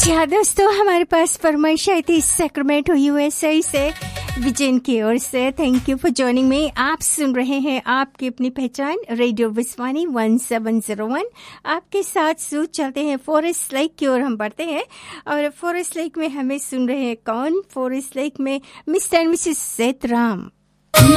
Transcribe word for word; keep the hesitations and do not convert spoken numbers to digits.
जी हाँ दोस्तों, हमारे पास फरमाइश आई थी सैक्रामेंटो यूएसए से विजन की ओर से। Thank you for joining me. आप सुन रहे हैं आपकी अपनी पहचान radio विस्वानी one seven zero one. आपके साथ सू चलते हैं फॉरेस्ट लेक की ओर हम बढ़ते हैं। और फॉरेस्ट लेक में हमें सुन रहे हैं कौन? फॉरेस्ट लेक में मिस्टर एंड मिसेस सेतराम।